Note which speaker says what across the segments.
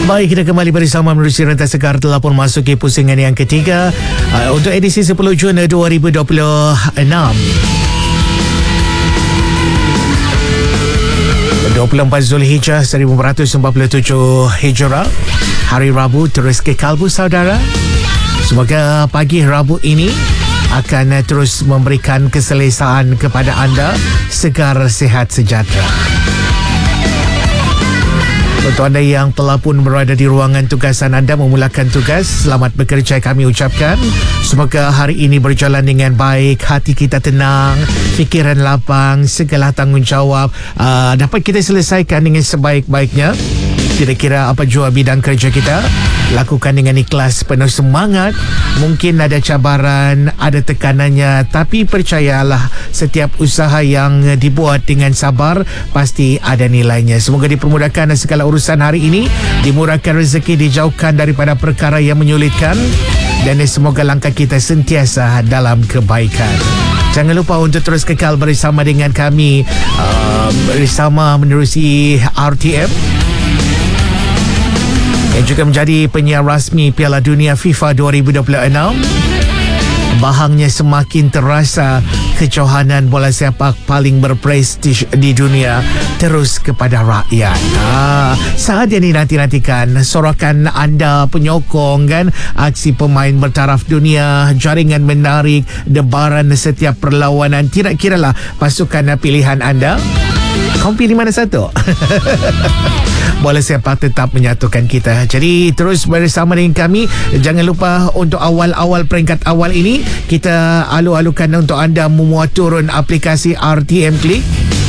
Speaker 1: Baik, kita kembali bersama menerusi rentas segar telah pun masuki pusingan yang ketiga untuk edisi 10 Jun 2026. 24 Zulhijjah 1447 Hijrah, hari Rabu, terus ke kalbu saudara. Semoga pagi Rabu ini akan terus memberikan keselesaan kepada anda, segar, sihat, sejahtera. Untuk anda yang telah pun berada di ruangan tugasan anda memulakan tugas, selamat bekerja kami ucapkan. Semoga hari ini berjalan dengan baik, hati kita tenang, fikiran lapang, segala tanggungjawab dapat kita selesaikan dengan sebaik-baiknya. Kira-kira apa jua bidang kerja kita, lakukan dengan ikhlas, penuh semangat. Mungkin ada cabaran, ada tekanannya, tapi percayalah, setiap usaha yang dibuat dengan sabar pasti ada nilainya. Semoga dipermudahkan segala urusan hari ini, dimurahkan rezeki, dijauhkan daripada perkara yang menyulitkan, dan semoga langkah kita sentiasa dalam kebaikan. Jangan lupa untuk terus kekal bersama dengan kami, bersama menerusi RTM yang juga menjadi penyiar rasmi Piala Dunia FIFA 2026. Bahangnya semakin terasa, kejohanan bola sepak paling berprestij di dunia terus kepada rakyat. Saat yang dinanti-nantikan, sorakan anda penyokong kan, aksi pemain bertaraf dunia, jaringan menarik, debaran setiap perlawanan. Tidak kiralah pasukan pilihan anda, kau pilih mana satu? Bola sepak tetap menyatukan kita. Jadi terus bersama dengan kami. Jangan lupa untuk awal-awal peringkat awal ini, kita alu-alukan untuk anda memuat turun aplikasi RTM Click.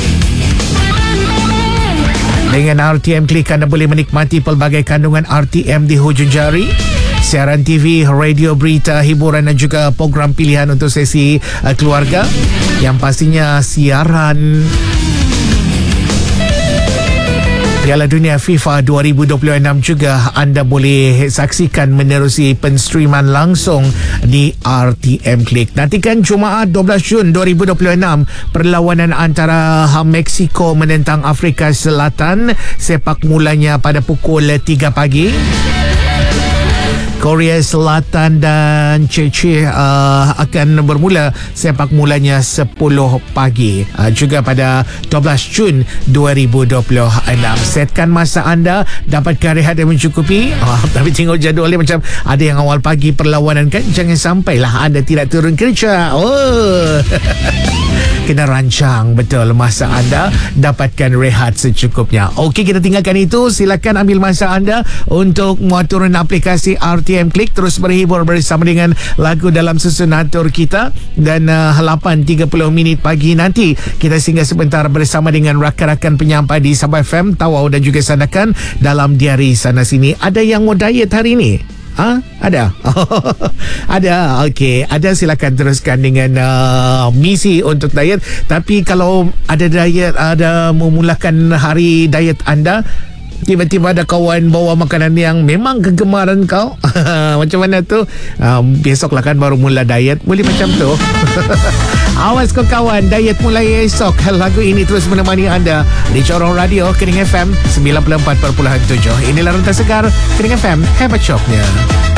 Speaker 1: Dengan RTM Click, anda boleh menikmati pelbagai kandungan RTM di hujung jari. Siaran TV, radio, berita, hiburan dan juga program pilihan untuk sesi keluarga. Yang pastinya siaran Piala Dunia FIFA 2026 juga anda boleh saksikan menerusi penstreaman langsung di RTM Click. Nantikan Jumaat 12 Jun 2026, perlawanan antara Mexico menentang Afrika Selatan. Sepak mulanya pada pukul 3 pagi. Korea Selatan dan Chechnya akan bermula sepak mulanya 10 pagi. Juga pada 12 Jun 2026. Setkan masa anda, dapatkan rehat yang mencukupi. Tapi tengok jadualnya macam ada yang awal pagi perlawanan kan. Jangan sampailah anda tidak turun kerja. Kena rancang betul masa anda, dapatkan rehat secukupnya. Okey, kita tinggalkan itu. Silakan ambil masa anda untuk muat turun aplikasi RTM Click, terus berhibur bersama dengan lagu dalam susun atur kita. Dan 8.30 pagi nanti kita singgah sebentar bersama dengan rakan-rakan penyampai di Sabah FM, Tawau dan juga Sandakan dalam diari sana sini. Ada yang mau diet hari ini? Ada? Ada. Okey, ada, silakan teruskan dengan misi untuk diet. Tapi kalau ada diet, ada memulakan hari diet anda, tiba-tiba ada kawan bawa makanan yang memang kegemaran kau, macam mana tu? Besoklah kan baru mula diet. Boleh macam tu. Awas kau kawan, diet mulai esok. Lagu ini terus menemani anda di Corong Radio Kening FM 94.7. Inilah Rentas Segar Kening FM, hebat shocknya.